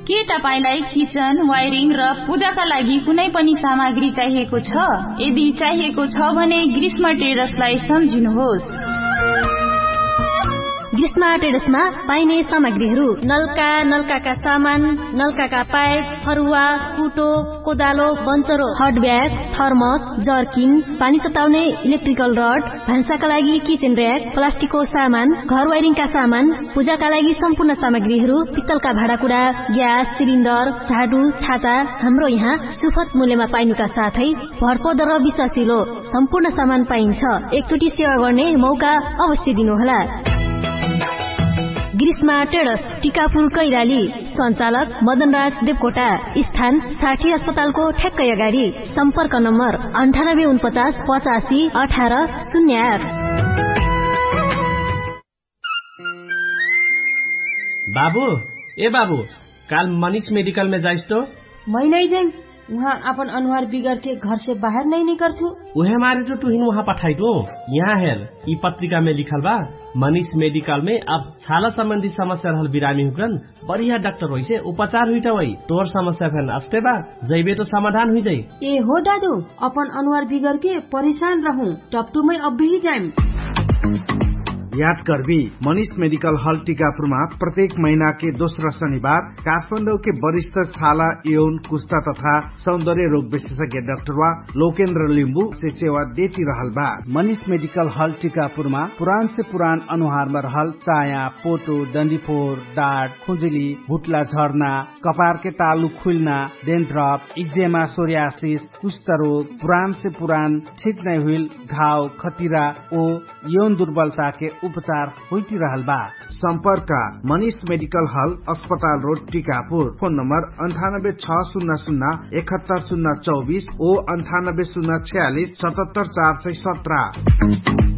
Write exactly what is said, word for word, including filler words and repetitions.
के तपाईलाई kitchen, wiring र पूजाका लागि कुनै पनि सामग्री चाहिएको छ? यदि चाहिएको छ भने ग्रीष्म ट्रेडर्सलाई सम्झिनुहोस्। ग्रीष्म ट्रेडर्समा पाइने सामग्रीहरू नलका, नलकाका सामान, नलकाका पाइप, फरुवा, कुटो, कोदालो, बन्चरो, हट ब्याग, थर्मस, जर्किन, पानी तताउने इलेक्ट्रिकल रड, भान्साका लागि किचन र्याक, प्लास्टिकको सामान, घर वायरिङका सामान, पूजाका लागि सम्पूर्ण सामग्रीहरू, पित्तलका भाँडाकुँडा, ग्यास सिलिन्डर, झाडु, छाता हाम्रो यहाँ सुपथ मूल्यमा पाइनुका साथै भरपर्दो र विश्वासिलो सम्पूर्ण सामान पाइन्छ। एकचोटि सेवा गर्ने मौका अवश्य दिनुहोला। ग्रीष्म ट्रेडर्स, टिकापुर कैलाली, सञ्चालक मदनराज देवकोटा, स्थान साठी अस्पतालको ठ्याक्कै अगाडि, सम्पर्क नम्बर अन्ठानब्बे उनपचास पचासी अठार शून्य आठ। बाबू ए बाबू, काल मनीष मेडिकल में जाइस तो? मैं नहीं जाऊँ, वहाँ अपन अनुहार बिगड़ के घर से बाहर नहीं निकल छू। उहे मारे तो तुहिन वहाँ पठाई दो। यहाँ हेर ई पत्रिका में लिखल बा, मनीष मेडिकल में अब छाला संबंधी समस्या रहल बिरामी हुकन बढ़िया डॉक्टर होइसे उपचार हुई वही तोर समस्या फेन अस्ते बा जैबे तो समाधान हुई जाई। ए हो दादू, अपन अनुहार बिगड़ के परेशान रहूं, टपटू में अब भी जाए। याद करबी, मनीष मेडिकल हॉल टीकापुरमा प्रत्येक महीना के दोस्रो शनिबार काठमाडौँ के वरिष्ठ छाला, यौन, कुष्ठा तथा सौंदर्य रोग विशेषज्ञ डाक्टर वा लोकेन्द्र लिम्बू से सेवा देती रहल बा। मनीष मेडिकल हॉल टीकापुरमा पुरान से पुरान अनुहार में रहल चाया, पोटो, डंडीफोर, डाँट, खुजुली, भुटला झर्ना, कपार के तालु खुलना, डेन्ड्रफ, इक्जेमा, सोरियासिस, कुष्ठ रोग, पुरान से पुरान ठीक नहीं हुई घाव, खतिरा ओ यौन दुर्बलता के उपचार होती रहल बा। संपर्क मनीष मेडिकल हॉल, अस्पताल रोड, टीकापुर। फोन नंबर अंठानब्बे छ शून्य शून्य इकहत्तर शून्य चौबीस ओ अंठानब्बे शून्य छियालीस सतहत्तर चार सौ सत्रह।